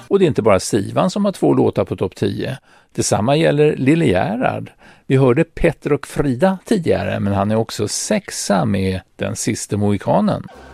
Och det är inte bara Sivan som har 2 låtar på topp 10. Detsamma gäller Lille Gerhard. Vi hörde Petter och Frida tidigare, men han är också 6 med Den sista mohikanen.